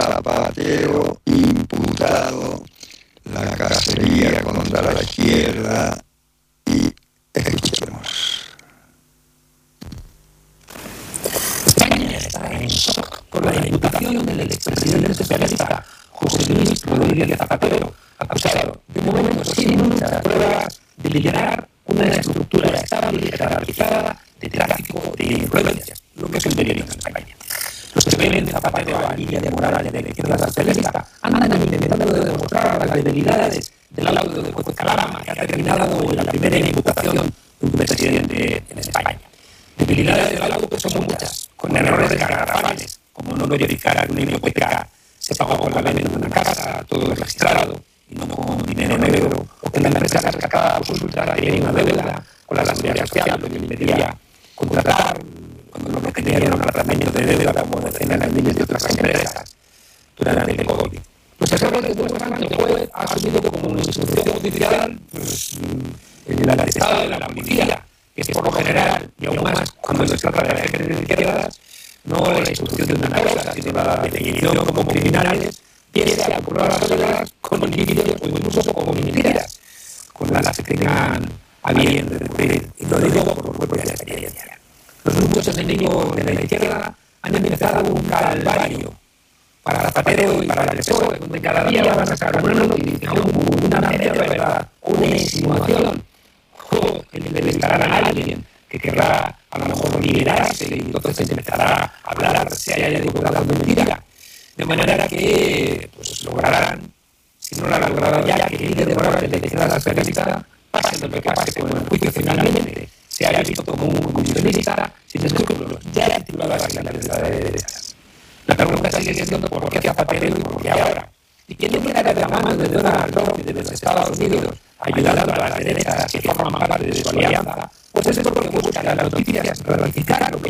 Zapatero imputado, la cacería contra la izquierda, y escuchemos. España está en shock por la imputación del expresidente socialista José Luis Rodríguez Zapatero, acusado de momento sin muchas pruebas de liderar una estructura estable y jerarquizada de tráfico de influencias, lo que es el periodismo en España. Los que ven en Zapatero a Lidia de Morales de la izquierda socialista andan intentando demostrar las debilidades del laudo de juez Calama, que ha terminado en la primera imputación de un presidente en España. Debilidades del laudo que son muchas, con errores garrafales, como no verificar una hipoteca se pagó con la venta de una casa, todo registrado, y no con dinero negro, o que la empresa rescatada por consulta tenía una deuda con la seguridad social, lo que le impedía contratar, cuando no tenían un tratamiento de deuda como decenas de miles de otras empresas durante el COVID. Los errores demuestran que el juez ha asumido como una instrucción oficial el Estado de la policía, que es por lo general, y aún más cuando se trata de la gente de izquierdas, no la instrucción de una causa, sino la definición como criminales, bien sea por las con homicidios o incluso como mentiras, con las que tengan a bien de recurrir. Y lo digo por propia experiencia. Los muchos enemigos de la izquierda han empezado un calvario para Zapatero y para el PSOE, donde cada día van a sacar una noticia, una media verdad, una insinuación, o que le descargarán a alguien que querrá a lo mejor liberarse y entonces se empezará a hablar si haya divulgado mentira. De manera que pues lograrán, si no la lograrán ya, que el líder de Morales de la izquierda socialista pase lo que pase con el juicio finalmente se haya visto como un comisionista sin escrúpulos, ya titulada la realidad de derechas. La pregunta sigue siendo por qué Zapatero y por qué ahora. ¿Y quién viene de la mano de Donald Trump y de los Estados Unidos ayudando a las derechas que forman parte de su alianza? Pues es porque buscan las noticias ratificar